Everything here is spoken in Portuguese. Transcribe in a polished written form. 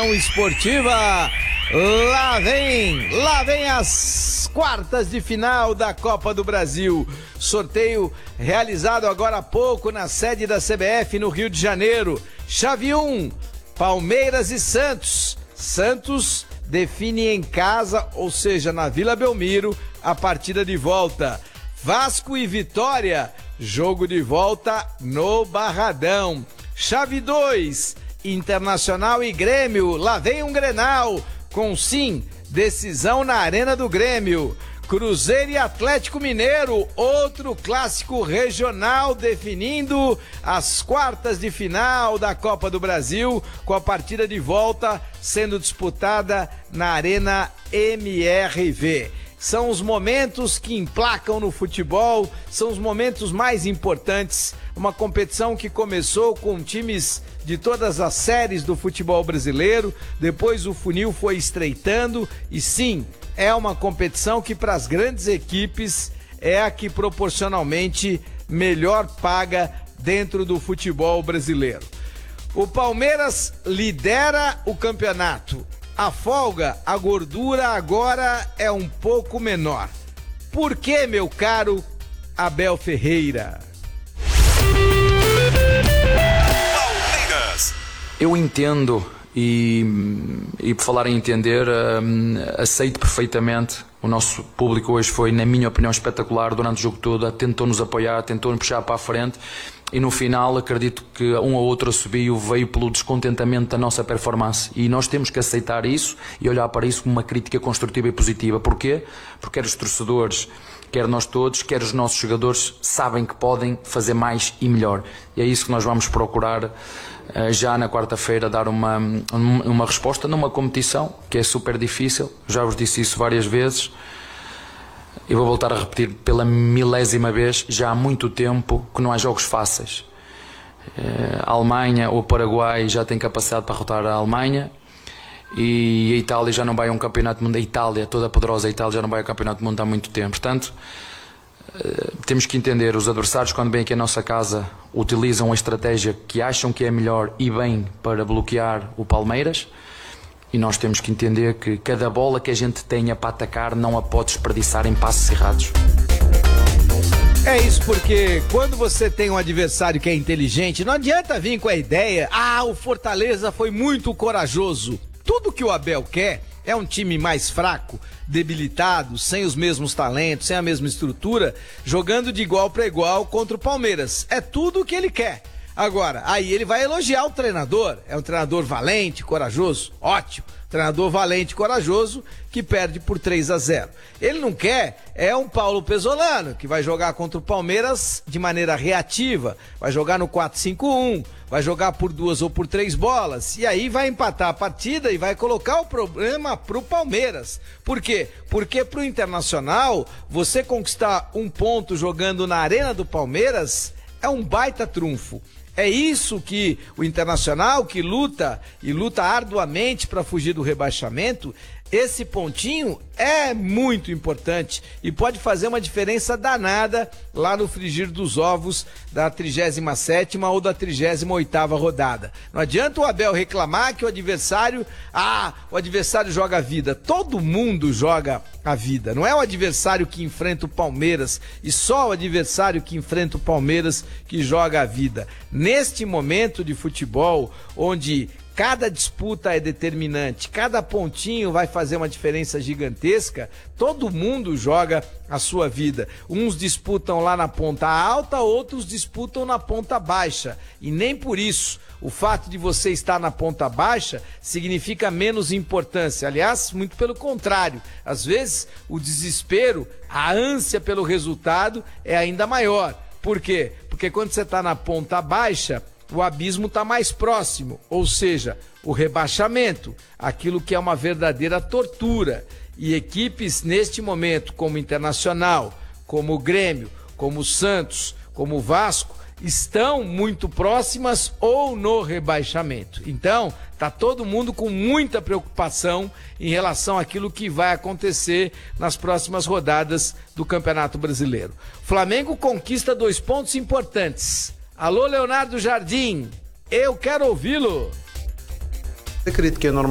Informação esportiva. Lá vem as quartas de final da Copa do Brasil. Sorteio realizado agora há pouco na sede da CBF no Rio de Janeiro. Chave 1, Palmeiras e Santos. Santos define em casa, ou seja, na Vila Belmiro, a partida de volta. Vasco e Vitória, jogo de volta no Barradão. Chave 2, Internacional e Grêmio, lá vem um Grenal, com sim, decisão na Arena do Grêmio. Cruzeiro e Atlético Mineiro, outro clássico regional definindo as quartas de final da Copa do Brasil, com a partida de volta sendo disputada na Arena MRV. São os momentos que emplacam no futebol, são os momentos mais importantes. Uma competição que começou com times de todas as séries do futebol brasileiro, depois o funil foi estreitando e sim, é uma competição que para as grandes equipes é a que proporcionalmente melhor paga dentro do futebol brasileiro. O Palmeiras lidera o campeonato. A folga, a gordura agora é um pouco menor. Por que, meu caro Abel Ferreira? Palmeiras. Eu entendo e por falar em entender, aceito perfeitamente. O nosso público hoje foi, na minha opinião, espetacular durante o jogo todo, tentou-nos apoiar, tentou-nos puxar para a frente e no final acredito que um ou outro assobio veio pelo descontentamento da nossa performance e nós temos que aceitar isso e olhar para isso como uma crítica construtiva e positiva. Porquê? Porque quer os torcedores, quer nós todos, quer os nossos jogadores sabem que podem fazer mais e melhor e é isso que nós vamos procurar já na quarta-feira dar uma resposta numa competição que é super difícil, já vos disse isso várias vezes. Eu vou voltar a repetir pela milésima vez, já há muito tempo que não há jogos fáceis. A Alemanha ou o Paraguai já tem capacidade para derrotar a Alemanha e a Itália já não vai a um campeonato do mundo. A Itália, toda poderosa Itália, já não vai ao campeonato do mundo há muito tempo. Portanto, temos que entender, os adversários quando vêm aqui à nossa casa utilizam a estratégia que acham que é melhor e bem para bloquear o Palmeiras. E nós temos que entender que cada bola que a gente tenha para atacar não a pode desperdiçar em passos errados. É isso, porque quando você tem um adversário que é inteligente, não adianta vir com a ideia, o Fortaleza foi muito corajoso. Tudo que o Abel quer é um time mais fraco, debilitado, sem os mesmos talentos, sem a mesma estrutura, jogando de igual para igual contra o Palmeiras. É tudo o que ele quer. Agora, aí ele vai elogiar o treinador. É um treinador valente, corajoso, ótimo. Treinador valente e corajoso que perde por 3-0. Ele não quer, é um Paulo Pesolano, que vai jogar contra o Palmeiras de maneira reativa, vai jogar no 4-5-1, vai jogar por 2 ou por 3 bolas, e aí vai empatar a partida e vai colocar o problema pro Palmeiras. Por quê? Porque pro Internacional, você conquistar um ponto jogando na arena do Palmeiras é um baita trunfo. É isso que o Internacional, que luta e luta arduamente para fugir do rebaixamento, esse pontinho é muito importante e pode fazer uma diferença danada lá no frigir dos ovos da 37ª ou da 38ª rodada. Não adianta o Abel reclamar que o adversário joga a vida. Todo mundo joga a vida. Não é o adversário que enfrenta o Palmeiras e só o adversário que enfrenta o Palmeiras que joga a vida. Neste momento de futebol, onde cada disputa é determinante, cada pontinho vai fazer uma diferença gigantesca, todo mundo joga a sua vida. Uns disputam lá na ponta alta, outros disputam na ponta baixa. E nem por isso o fato de você estar na ponta baixa significa menos importância. Aliás, muito pelo contrário. Às vezes, o desespero, a ânsia pelo resultado é ainda maior. Por quê? Porque quando você está na ponta baixa, o abismo está mais próximo, ou seja, o rebaixamento, aquilo que é uma verdadeira tortura. E equipes neste momento, como o Internacional, como o Grêmio, como o Santos, como o Vasco, estão muito próximas ou no rebaixamento. Então, está todo mundo com muita preocupação em relação àquilo que vai acontecer nas próximas rodadas do Campeonato Brasileiro. Flamengo conquista 2 pontos importantes. Alô, Leonardo Jardim, eu quero ouvi-lo. Acredito que é normal.